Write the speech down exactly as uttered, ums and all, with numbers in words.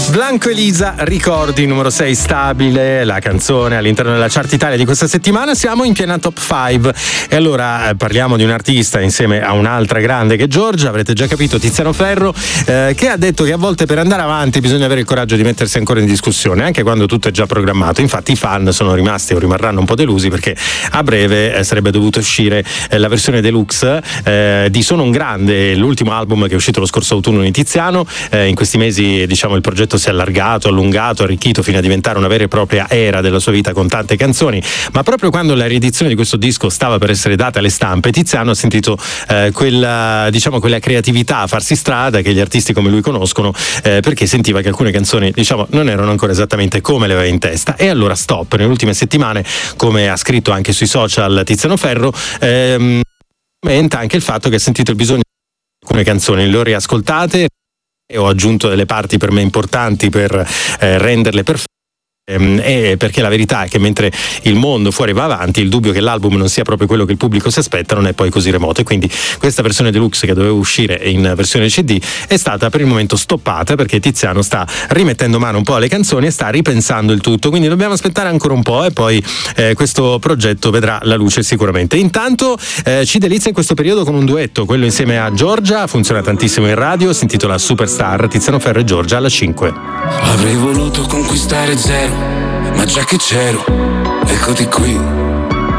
Blanco Elisa, Ricordi, numero sei stabile, la canzone all'interno della chart Italia di questa settimana. Siamo in piena top cinque e allora eh, parliamo di un artista insieme a un'altra grande che è Giorgia, avrete già capito, Tiziano Ferro, eh, che ha detto che a volte per andare avanti bisogna avere il coraggio di mettersi ancora in discussione, anche quando tutto è già programmato. Infatti i fan sono rimasti o rimarranno un po' delusi perché a breve eh, sarebbe dovuta uscire eh, la versione deluxe eh, di Sono un grande, l'ultimo album che è uscito lo scorso autunno di Tiziano. Eh, in questi mesi, diciamo, il progetto si è allargato, allungato, arricchito fino a diventare una vera e propria era della sua vita con tante canzoni, ma proprio quando la riedizione di questo disco stava per essere data alle stampe, Tiziano ha sentito eh, quella, diciamo, quella creatività farsi strada che gli artisti come lui conoscono, eh, perché sentiva che alcune canzoni, diciamo, non erano ancora esattamente come le aveva in testa. E allora stop. Nelle ultime settimane, come ha scritto anche sui social Tiziano Ferro, ehm, commenta anche il fatto che ha sentito il bisogno di alcune canzoni, le ho riascoltate e ho aggiunto delle parti per me importanti per eh, renderle perfette. E perché la verità è che mentre il mondo fuori va avanti, il dubbio che l'album non sia proprio quello che il pubblico si aspetta non è poi così remoto, e quindi questa versione deluxe che doveva uscire in versione C D è stata per il momento stoppata perché Tiziano sta rimettendo mano un po' alle canzoni e sta ripensando il tutto, quindi dobbiamo aspettare ancora un po' e poi eh, questo progetto vedrà la luce sicuramente. Intanto eh, ci delizia in questo periodo con un duetto, quello insieme a Giorgia, funziona tantissimo in radio, si intitola Superstar, Tiziano Ferro e Giorgia alla cinque. Avrei voluto conquistare zero, ma già che c'ero, eccoti qui.